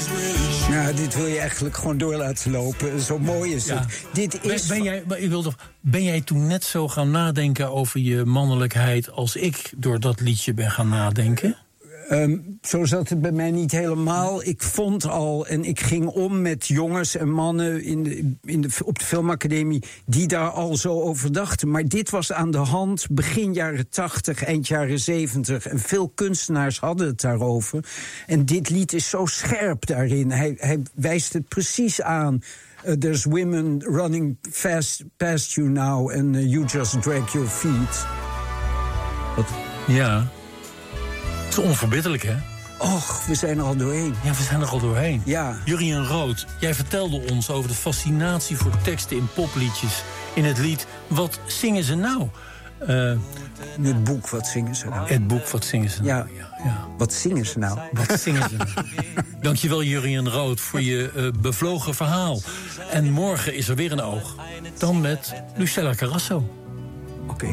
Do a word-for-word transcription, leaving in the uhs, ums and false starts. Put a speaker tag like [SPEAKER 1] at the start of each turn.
[SPEAKER 1] Nou, dit wil je eigenlijk gewoon door laten lopen. Zo mooi is
[SPEAKER 2] Ja.
[SPEAKER 1] het. Dit is...
[SPEAKER 2] Ben, ben, jij, ik wil toch, ben jij toen net zo gaan nadenken over je mannelijkheid als ik door dat liedje ben gaan nadenken?
[SPEAKER 1] Um, zo zat het bij mij niet helemaal. Ik vond al, en ik ging om met jongens en mannen in de, in de, op de filmacademie die daar al zo over dachten. Maar dit was aan de hand begin jaren tachtig, eind jaren zeventig. En veel kunstenaars hadden het daarover. En dit lied is zo scherp daarin. Hij, hij wijst het precies aan. Uh, there's women running fast past you now and uh, you just drag your feet. Wat?
[SPEAKER 2] Ja. Het is onverbiddelijk, hè?
[SPEAKER 1] Och, we zijn er al doorheen.
[SPEAKER 2] Ja, we zijn er al doorheen.
[SPEAKER 1] Ja.
[SPEAKER 2] Jurien Rood, jij vertelde ons over de fascinatie voor teksten in popliedjes. In het lied Wat zingen ze nou? Uh,
[SPEAKER 1] in het boek Wat zingen ze nou?
[SPEAKER 2] Het boek Wat zingen ze nou?
[SPEAKER 1] Ja.
[SPEAKER 2] Ja, ja.
[SPEAKER 1] Wat zingen ze nou?
[SPEAKER 2] Wat zingen ze nou? Dankjewel Jurien Rood voor je uh, bevlogen verhaal. En morgen is er weer een oog. Dan met Lucella Carrasso.